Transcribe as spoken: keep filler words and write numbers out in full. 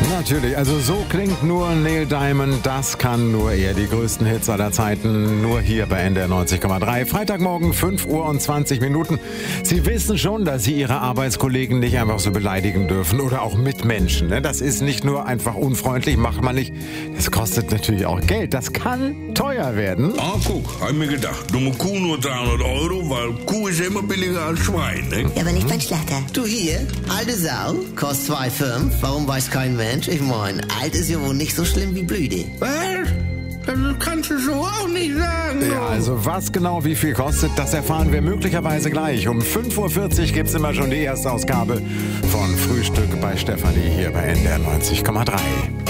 Natürlich, also so klingt nur Neil Diamond, das kann nur er. Die größten Hits aller Zeiten, nur hier bei N D R neunzig Komma drei. Freitagmorgen, fünf Uhr und zwanzig Minuten. Sie wissen schon, dass Sie Ihre Arbeitskollegen nicht einfach so beleidigen dürfen oder auch Mitmenschen. Ne? Das ist nicht nur einfach unfreundlich, macht man nicht. Das kostet natürlich auch Geld, das kann teuer werden. Ah, guck, hab ich mir gedacht. Dumme Kuh nur dreihundert Euro, weil Kuh ist ja immer billiger als Schwein, ne? Ja, aber nicht beim Schlachter. Du hier, alte Sau, kostet zwei Komma fünf. Warum weiß kein Mensch? Ich mein, alt ist ja wohl nicht so schlimm wie blöde. Was? Das kannst du so auch nicht sagen. Ja, also was genau wie viel kostet, das erfahren wir möglicherweise gleich. Um fünf Uhr vierzig gibt's immer schon die erste Ausgabe von Frühstück bei Stefanie hier bei N D R neunzig Komma drei.